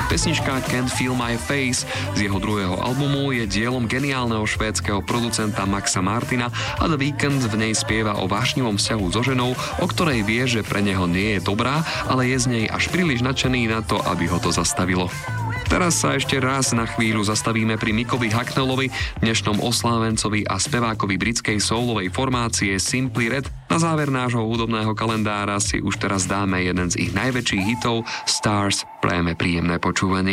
Pesnička Can't Feel My Face z jeho druhého albumu je dielom geniálneho švédskeho producenta Maxa Martina a The Weeknd v nej spieva o vášnivom vzťahu so ženou, o ktorej vie, že pre neho nie je dobrá, ale je z nej až príliš nadšený na to, aby ho to zastavilo. Teraz sa ešte raz na chvíľu zastavíme pri Mickovi Hucknallovi, dnešnom oslávencovi a spevákovi britskej soulovej formácie Simply Red. Na záver nášho hudobného kalendára si už teraz dáme jeden z ich najväčších hitov Stars. Prajeme príjemné počúvanie.